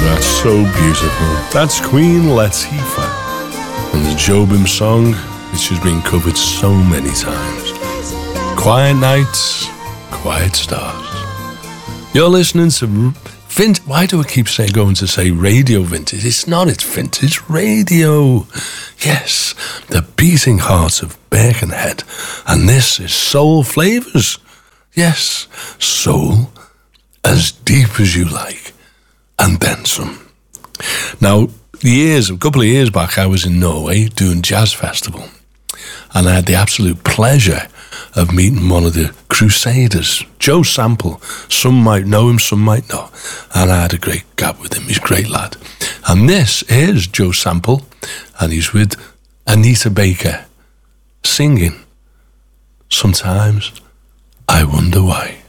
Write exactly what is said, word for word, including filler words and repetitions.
That's so beautiful. That's Queen Latifah and the Jobim song, which has been covered so many times. Quiet nights, quiet stars. You're listening to Vint. Why do I keep saying going to say radio vintage? It's not. It's vintage radio. Yes, the beating heart of Birkenhead, and this is Soul Flavors. Yes, soul as deep as you like, and then some. Now, years, a couple of years back, I was in Norway doing jazz festival, and I had the absolute pleasure of meeting one of the Crusaders, Joe Sample. Some might know him, some might not, and I had a great gab with him. He's a great lad. And this is Joe Sample, and he's with Anita Baker, singing Sometimes I Wonder Why.